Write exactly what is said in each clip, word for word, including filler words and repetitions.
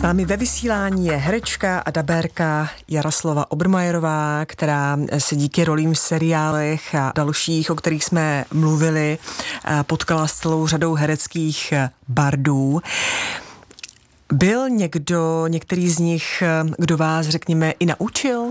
námi ve vysílání je herečka a dabérka Jaroslava Obermajerová, která se díky rolím v seriálech a dalších, o kterých jsme mluvili, potkala s celou řadou hereckých bardů. Byl někdo, některý z nich, kdo vás, řekněme, i naučil?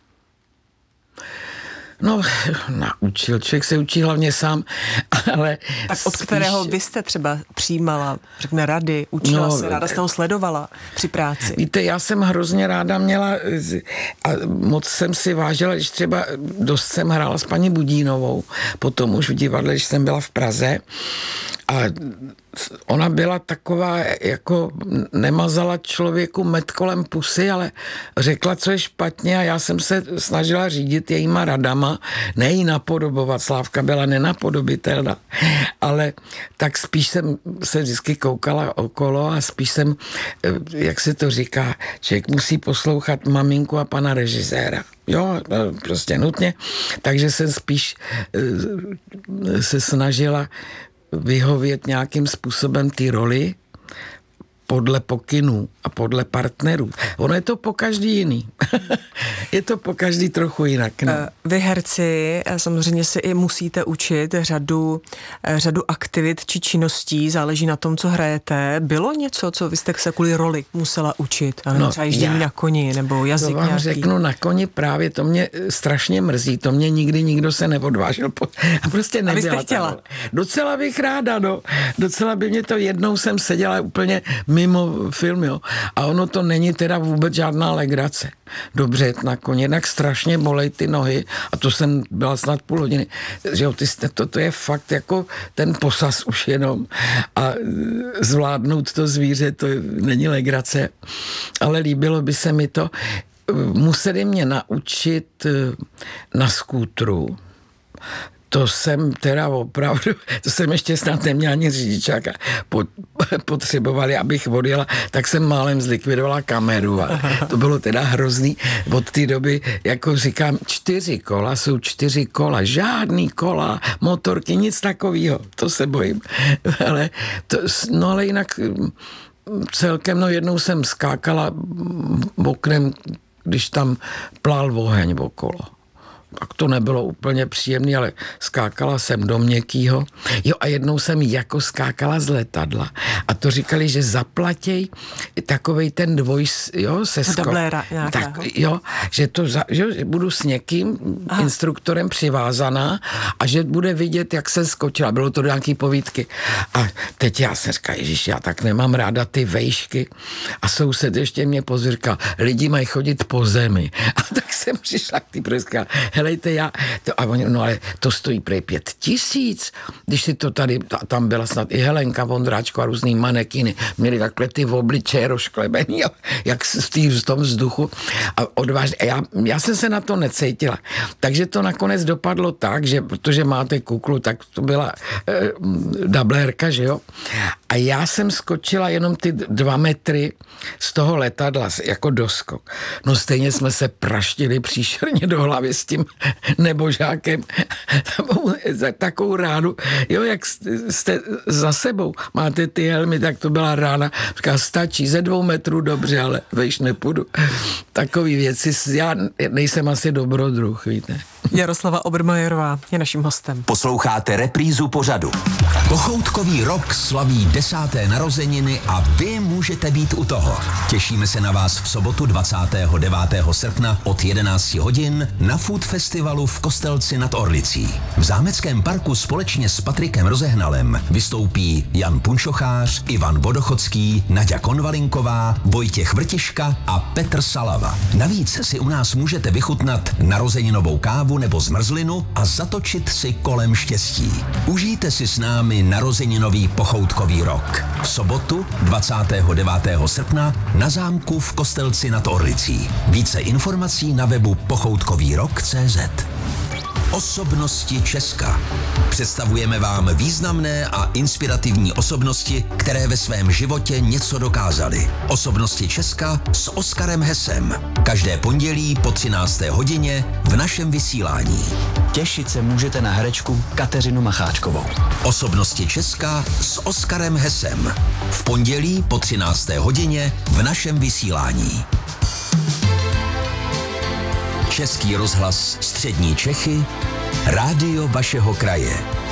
No, naučil. Člověk se učí hlavně sám, ale... Tak od spíš... kterého vy jste třeba přijímala, řekne, rady, učila no, se, ráda jste ho sledovala při práci? Víte, já jsem hrozně ráda měla a moc jsem si vážila, když třeba dost jsem hrála s paní Budínovou, potom už v divadle, když jsem byla v Praze a ona byla taková, jako nemazala člověku med kolem pusy, ale řekla, co je špatně a já jsem se snažila řídit jejíma radama, ne jí napodobovat. Slávka byla nenapodobitelná, ale tak spíš jsem se vždycky koukala okolo a spíš jsem, jak se to říká, člověk musí poslouchat maminku a pana režiséra. Jo, prostě nutně. Takže jsem spíš se snažila vyhovět nějakým způsobem ty roli podle pokynů a podle partnerů. Ono je to po každý jiný. Je to po každý trochu jinak. No. Vy herci samozřejmě si i musíte učit řadu, řadu aktivit či činností, záleží na tom, co hrajete. Bylo něco, co vy jste se kvůli roli musela učit? Ano, no, třeba ježdění na koni nebo jazyk to vám nějaký? řeknu, na koni právě, to mě strašně mrzí, to mě nikdy nikdo se neodvážil. Po... A prostě nebyla. A vy jste chtěla? Docela bych ráda, no. Docela by mě to, jednou jsem seděla úplně mimo film, jo. A ono to není teda vůbec žádná legrace. Dobře jet na koně, jednak strašně bolej ty nohy a to jsem byla snad půl hodiny. Že jo, ty, to, to je fakt jako ten posaz už jenom a zvládnout to zvíře, to není legrace. Ale líbilo by se mi to. Museli mě naučit na skútru. To jsem teda opravdu, to jsem ještě snad neměla ani řidičáka, potřebovali, abych odjela, tak jsem málem zlikvidovala kameru a to bylo teda hrozný. Od té doby, jako říkám, čtyři kola jsou čtyři kola, žádný kola, motorky, nic takového, to se bojím. Ale to, no ale jinak celkem, no jednou jsem skákala oknem, když tam plál oheň okolo. Tak to nebylo úplně příjemné, ale skákala jsem do měkkýho. Jo, a jednou jsem jako skákala z letadla. A to říkali, že zaplatěj takovej ten dvoj, jo, seskok. Dubléra tak, jo, že to, za, že budu s někým, aha, instruktorem přivázaná a že bude vidět, jak se skočila. Bylo to do nějaký povídky. A teď já se říkám, ježiš, já tak nemám ráda ty vejšky. A soused ještě mě pozvěrkal, lidi mají chodit po zemi. A tak jsem přišla k tý prska. Helejte, já, to, a oni, no ale to stojí prej pět tisíc, když si to tady, tam byla snad i Helenka Vondráčko a různý manekiny, měli takhle ty obličeje rozklebený, jak v, tý, v tom vzduchu a odvážně, a já, já jsem se na to necítila. Takže to nakonec dopadlo tak, že protože máte kuklu, tak to byla eh, dublérka, že jo? A já jsem skočila jenom ty dva metry z toho letadla, jako doskok. No stejně jsme se praštili příšerně do hlavy s tím nebožákem. Takovou ránu. Jo, jak jste za sebou máte ty helmy, tak to byla rána. Říká, stačí ze dvou metrů dobře, ale vejš nepůjdu. Takový věci, já nejsem asi dobrodruh, víte. Jaroslava Obermajerová je naším hostem. Posloucháte reprízu pořadu. Pochoutkový rok slaví desáté narozeniny a vy můžete být u toho. Těšíme se na vás v sobotu dvacátého devátého srpna od jedenáct hodin na Food Festivalu v Kostelci nad Orlicí. V Zámeckém parku společně s Patrikem Rozehnalem vystoupí Jan Punčochář, Ivan Vodochodský, Naďa Konvalinková, Vojtěch Vrtiška a Petr Salava. Navíc si u nás můžete vychutnat narozeninovou kávu nebo zmrzlinu a zatočit si kolem štěstí. Užijte si s námi narozeninový pochoutkový rok. V sobotu dvacátého devátého srpna na zámku v Kostelci nad Orlicí. Více informací na webu pochoutkový rok tečka cé zet. Osobnosti Česka. Představujeme vám významné a inspirativní osobnosti, které ve svém životě něco dokázaly. Osobnosti Česka s Oskarem Hesem. Každé pondělí po třinácté hodině v našem vysílání. Těšit se můžete na herečku Kateřinu Macháčkovou. Osobnosti Česka s Oskarem Hesem. V pondělí po třinácté hodině v našem vysílání. Český rozhlas Střední Čechy, rádio vašeho kraje.